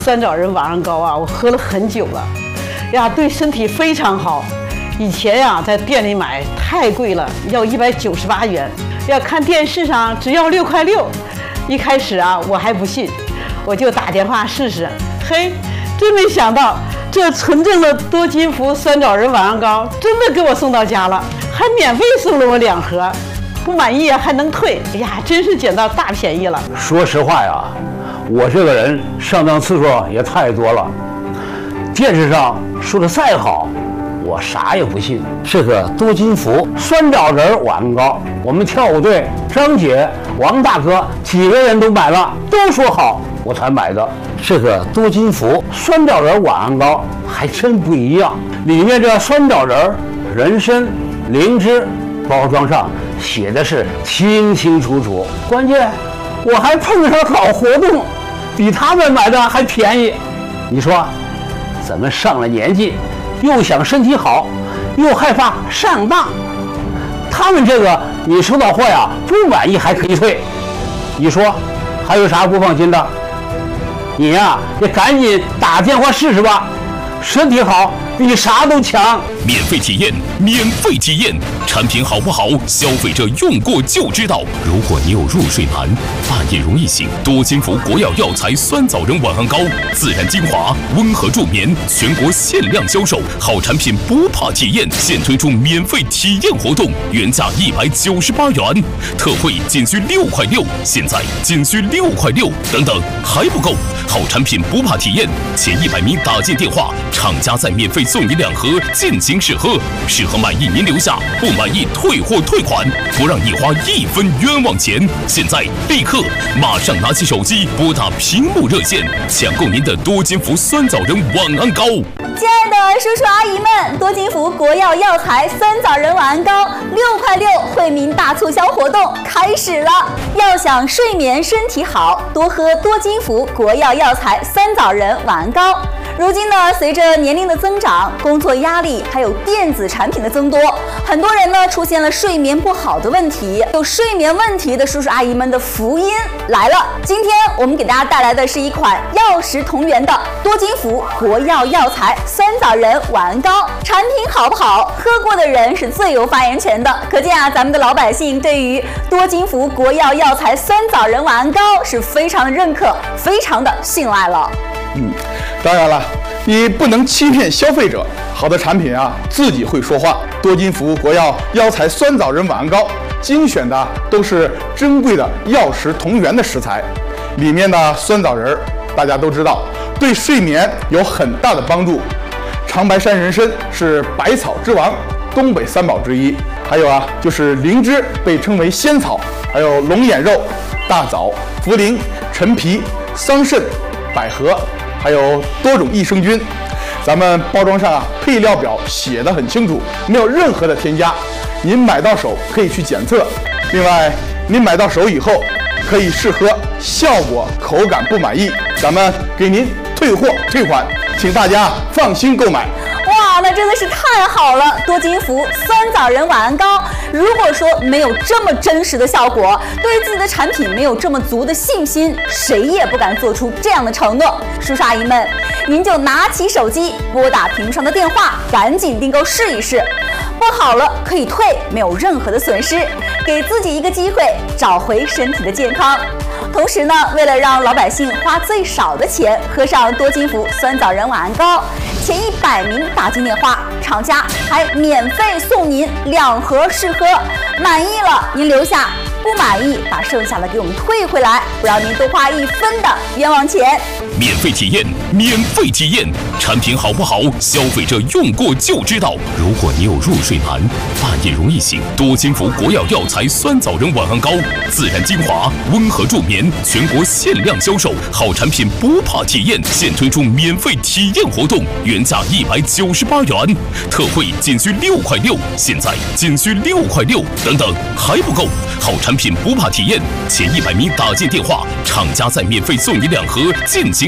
酸枣仁晚上糕啊，我喝了很久了，呀，对身体非常好。以前呀，在店里买太贵了，要198元，要看电视上只要6块6。一开始啊，我还不信，我就打电话试试。嘿，真没想到，这纯正的多金福酸枣仁晚上糕真的给我送到家了，还免费送了我2盒，不满意还能退。哎呀，真是捡到大便宜了。 说实话呀，我这个人上当次数也太多了，电视上说的再好，我啥也不信。这个多金福酸枣仁晚上糕，我们跳舞队张姐、王大哥几个人都买了，都说好，我才买的。这个多金福酸枣仁晚上糕还真不一样，里面这酸枣仁、人参、灵芝，包装上写的是清清楚楚，关键我还碰上好活动，比他们买的还便宜。你说，咱们上了年纪，又想身体好，又害怕上当，他们这个你收到货呀，不满意还可以退，你说还有啥不放心的？你呀，也赶紧打电话试试吧，身体好比啥都强。 免费体验，免费体验，产品好不好，消费者用过就知道。如果你有入睡难、半夜容易醒，多金福国药药材酸枣仁晚上糕，自然精华，温和助眠，全国限量销售，好产品不怕体验，现推出免费体验活动，原价198元，特惠仅需6块6，现在仅需6块6，等等还不够，好产品不怕体验，前100名打进电话，厂家再免费送你2盒，尽情试喝，试喝满意您留下，不满意退货退款，不让你花1分冤枉钱。现在立刻马上拿起手机拨打屏幕热线，抢购您的多金福酸枣仁晚安糕。 亲爱的叔叔阿姨们，多金福国药药材酸枣仁晚安糕6块6惠民大促销活动开始了！要想睡眠身体好，多喝多金福国药药材酸枣仁晚安糕。如今呢，随着年龄的增长，工作压力还有电子产品的增多，很多人呢出现了睡眠不好的问题。有睡眠问题的叔叔阿姨们的福音来了！今天我们给大家带来的是一款药食同源的多金福国药药材酸枣仁晚安糕。产品好不好，喝过的人是最有发言权的。可见啊，咱们的老百姓对于多金福国药药材酸枣仁晚安糕是非常的认可，非常的信赖了。 当然了，你不能欺骗消费者，好的产品啊，自己会说话。多金福国药药材酸枣仁晚安糕，精选的都是珍贵的药食同源的食材，里面的酸枣仁大家都知道，对睡眠有很大的帮助。长白山人参是百草之王，东北3宝之一。还有啊，就是灵芝被称为仙草，还有龙眼肉、大枣、茯苓、陈皮、桑葚、百合，还有多种益生菌。咱们包装上啊，配料表写得很清楚，没有任何的添加。您买到手可以去检测。另外，您买到手以后可以试喝，效果口感不满意，咱们给您退货退款，请大家放心购买。 哇，那真的是太好了！多金福酸枣仁晚安糕，如果说没有这么真实的效果，对自己的产品没有这么足的信心，谁也不敢做出这样的承诺。叔叔阿姨们，您就拿起手机拨打屏幕上的电话，赶紧订购试一试。不好了可以退，没有任何的损失，给自己一个机会找回身体的健康。同时呢，为了让老百姓花最少的钱喝上多金福酸枣仁晚安糕，前100名打进电话，厂家还免费送您2盒试喝，满意了您留下，不满意把剩下的给我们退回来，不让您多花1分的冤枉钱。 免费体验，免费体验，产品好不好，消费者用过就知道。如果你有入睡难、半夜容易醒，多金福国药药材酸枣仁晚安糕，自然精华，温和助眠，全国限量销售，好产品不怕体验，现推出免费体验活动，原价198元，特惠仅需6块6，现在仅需6块6，等等还不够，好产品不怕体验，前100名打进电话，厂家再免费送你2盒，尽情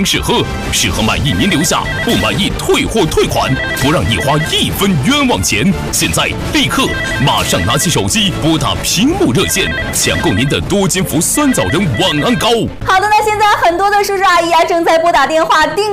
您试喝，试喝满意您留下，不满意退货退款，不让你花1分冤枉钱。现在立刻马上拿起手机拨打屏幕热线，抢购您的多金福酸枣仁晚安膏。 好的，那现在很多的叔叔阿姨啊正在拨打电话订